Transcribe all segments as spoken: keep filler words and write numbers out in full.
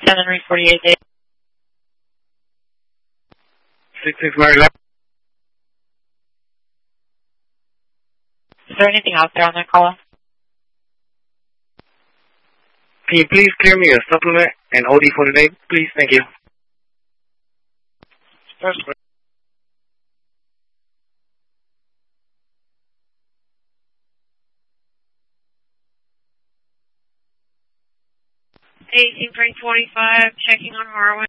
seven three forty-eight days. six six Mary left. Is there anything out there on that call? Can you please clear me a supplement and O D for today, please? Thank you. First. eighteen three forty-five, checking on Harwin.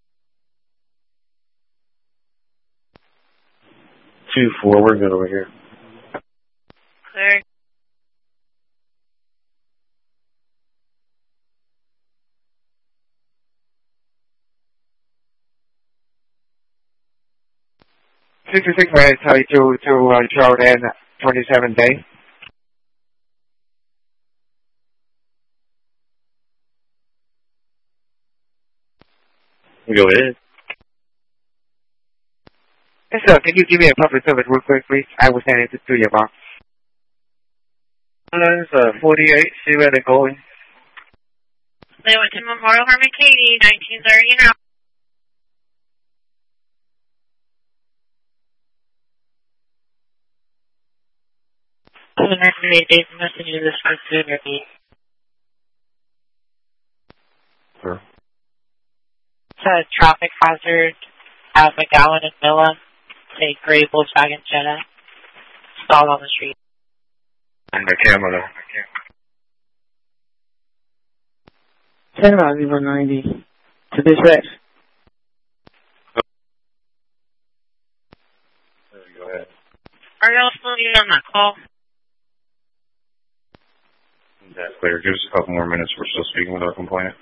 two four, we're good over here. Clear. sixty-six minutes, tell you to, to uh, Jordan, twenty-seven day. Go ahead. Yes, sir. Can you give me a public service real quick, please? I will send it to your box. Lens uh, forty-eight, see where they're going. They went to Memorial Herman Katie, nineteen thirty and out. seven three forty-eight days, message to this first interview. Sure. It's a traffic hazard at McGowan and Milla. It's a gray Volkswagen Jetta stalled on the street. And the camera. ten about zero ninety to dispatch. Go ahead. Are y'all still on that call? That's clear. Give us a couple more minutes. We're still speaking with our complainant.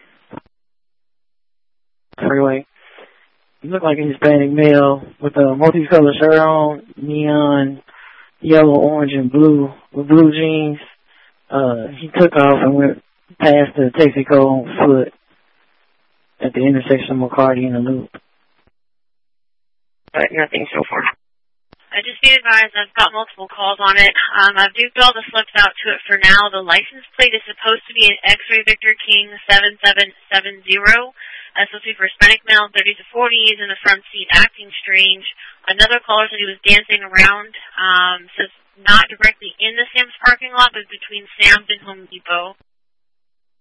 Freeway. He looked like a Hispanic male with a multicolored shirt on, neon, yellow, orange, and blue, with blue jeans. Uh, he took off and went past the Texaco on foot at the intersection of McCarty and the Loop. But nothing so far. I just be advised I've got multiple calls on it. Um, I've duped all the slips out to it for now. The license plate is supposed to be an X-Ray Victor King seven seven seven zero. That's supposed to be for Hispanic male, thirties to forties, in the front seat, acting strange. Another caller said he was dancing around. Um, says not directly in the Sam's parking lot, but between Sam's and Home Depot.